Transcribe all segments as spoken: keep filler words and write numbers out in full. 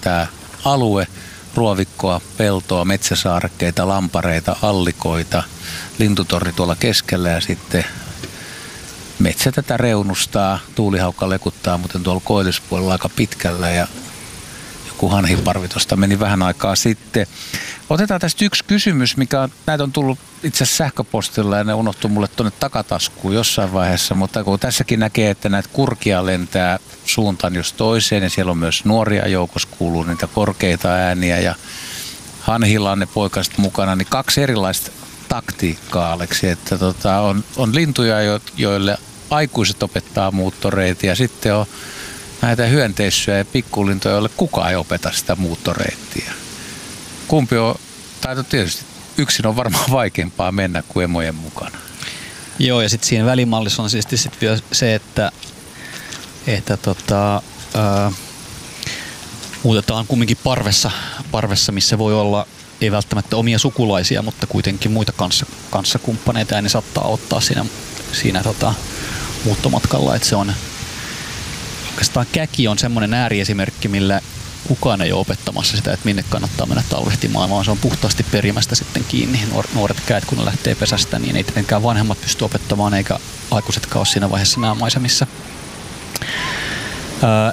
tämä alue, ruovikkoa, peltoa, metsäsaarekkeita, lampareita, allikoita, lintutorni tuolla keskellä ja sitten metsä tätä reunustaa, tuulihaukka lekuttaa muuten tuolla koillispuolella aika pitkällä ja joku hanhiparvi tuosta meni vähän aikaa sitten. Otetaan tästä yksi kysymys, mikä on, näitä on tullut itse asiassa sähköpostilla ja ne unohtui mulle tuonne takataskuun jossain vaiheessa, mutta kun tässäkin näkee, että näitä kurkia lentää suuntaan jos toiseen ja siellä on myös nuoria joukossa, kuuluu niitä korkeita ääniä ja hanhilla on ne poikaset mukana, niin kaksi erilaista taktiikkaa, Aleksi, että tota, on, on lintuja, joille aikuiset opettaa muuttoreitia ja sitten on näitä hyönteissyjä ja pikkulintoja, joille kukaan ei opeta sitä muuttoreittiä. Kumpi on, tai tietysti yksin on varmaan vaikeampaa mennä kuin emojen mukana. Joo, ja sitten siinä välimallissa on siis sit vielä se, että, että tota, ää, muutetaan kumminkin parvessa, parvessa, missä voi olla ei välttämättä omia sukulaisia, mutta kuitenkin muita kanssa, kanssakumppaneita, ja ne saattaa auttaa siinä, siinä tota, muuttomatkalla. Että se on, oikeastaan käki on semmoinen ääriesimerkki, millä kukaan ei ole opettamassa sitä, että minne kannattaa mennä talvehtimaan, vaan se on puhtaasti perimästä sitten kiinni. Nuoret käät, kun ne lähtee pesästä, niin ei tietenkään vanhemmat pysty opettamaan, eikä aikuisetkaan ole siinä vaiheessa nämä maisemissa. Ää,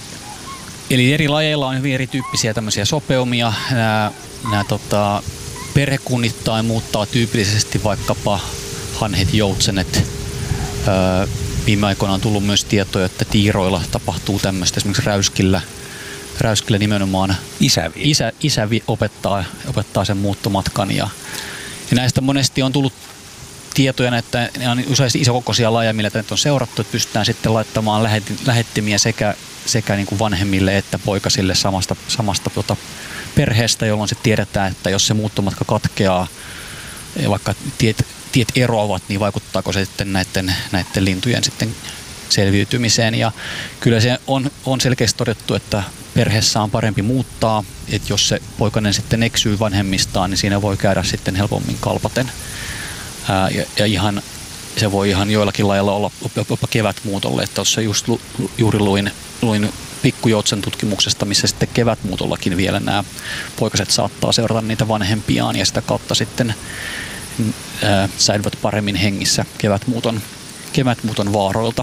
eli eri lajeilla on hyvin erityyppisiä tämmöisiä sopeumia. Nämä, nämä tota, perhekunnittain muuttaa tyypillisesti vaikkapa hanhet, joutsenet. Ää, viime aikoina on tullut myös tietoja, että tiiroilla tapahtuu tämmöistä, esimerkiksi räyskillä. Räyskillä nimenomaan isävi, isä, isävi opettaa, opettaa sen muuttomatkan. Ja, ja näistä monesti on tullut tietoja, että ne on usein isokokoisia lajeja, millä tätä on seurattu, että pystytään sitten laittamaan lähettimiä sekä, sekä niin kuin vanhemmille että poikasille samasta, samasta tuota perheestä, jolloin sitten tiedetään, että jos se muuttomatka katkeaa, vaikka tiet, tiet eroavat, niin vaikuttaako se sitten näiden, näiden lintujen sitten selviytymiseen. Ja kyllä se on, on selkeästi todettu, että perheessä on parempi muuttaa, että jos se poikainen sitten eksyy vanhemmistaan, niin siinä voi käydä sitten helpommin kalpaten. Ää, ja, ja ihan, se voi ihan joillakin lailla olla jopa kevätmuutolle, että tuossa just lu, juuri luin, luin pikkujoutsen tutkimuksesta, missä sitten kevätmuutollakin vielä nämä poikaset saattaa seurata niitä vanhempiaan ja sitä kautta sitten ää, säilyvät paremmin hengissä kevätmuuton, kevätmuuton vaaroilta.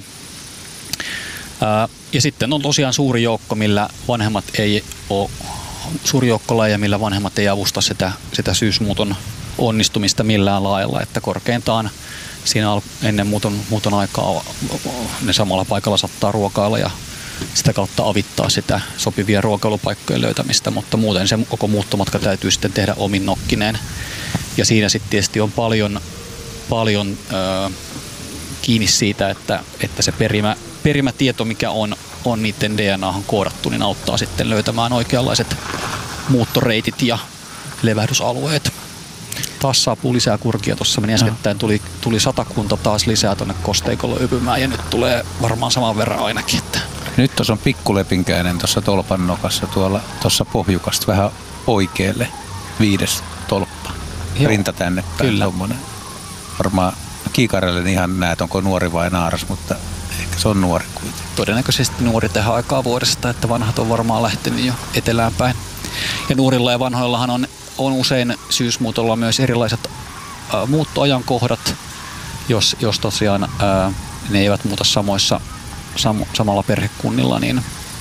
Ää, ja sitten on tosiaan suuri joukko, millä vanhemmat ei ole, suuri joukko lajeja, millä vanhemmat ei avusta sitä, sitä syysmuuton onnistumista millään lailla, että korkeintaan siinä ennen muuton, muuton aikaa ne samalla paikalla saattaa ruokailla ja sitä kautta avittaa sitä sopivia ruokailupaikkojen löytämistä, mutta muuten se koko muuttomatka täytyy sitten tehdä omin nokkineen. Ja siinä sitten tietysti on paljon, paljon ö, kiinni siitä, että, että se perimä, perimätieto, mikä on, on niiden D N A:han koodattu, niin auttaa sitten löytämään oikeanlaiset muuttoreitit ja levähdysalueet. Taas saapuu lisää kurkia. Tuossa meni äskettäin, tuli, tuli satakunta taas lisää tuonne kosteikolle ypymään ja nyt tulee varmaan saman verran ainakin. Että. Nyt tuossa on pikkulepinkäinen tuossa tolpan nokassa tuolla tuossa pohjukasta vähän oikealle viides tolppa. Joo. Rinta tänne päin. Kyllä. Tommonen. Varmaan kiikarelle ihan näet, onko nuori vai naaras, mutta ehkä se on nuori kuitenkin. Todennäköisesti nuori tähän aikaa vuodesta, että vanhat on varmaan lähtenyt jo etelään päin. Ja nuorilla ja vanhoillahan on, on usein syysmuutolla myös erilaiset ä, muuttoajankohdat, jos, jos tosiaan ä, ne eivät muuta samoissa, sam, samalla perhekunnilla, niin,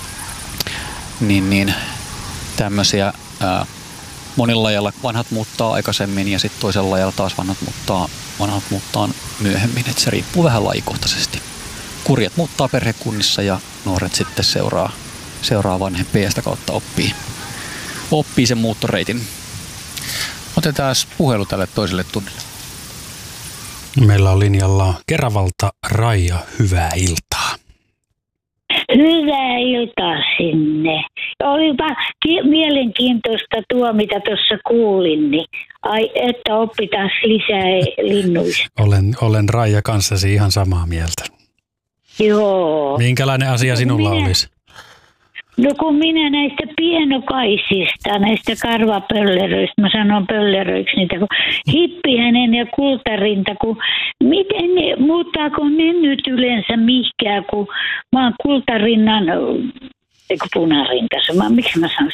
niin, niin tämmöisiä ä, monilla lajilla vanhat muuttaa aikaisemmin ja sitten toisella lajilla taas vanhat muuttaa, vanhat muuttaa myöhemmin, että se riippuu vähän lajikohtaisesti. Kurjat muuttaa perhekunnissa ja nuoret sitten seuraa, seuraa vanhempia ja sitä kautta oppii, oppii sen muuttoreitin. Otetaan puhelu tälle toiselle tunnille. Meillä on linjalla Keravalta Raija, hyvää iltaa. Hyvää iltaa sinne. Olipa ki- mielenkiintoista tuo, mitä tuossa kuulin, niin ai, että oppitaan lisää linnuista. Olen, olen Raija kanssasi ihan samaa mieltä. Joo. Minkälainen asia sinulla minä, olisi? No kun minä näistä pienokaisista, näistä karvapölleröistä, mä sanon pölleröiksi niitä, kun hippihänen ja kultarinta, kun miten ne, muuttaako ne nyt yleensä mihkään, kun mä oon kultarinnan, eikö punarinta, mä, miksi mä sanon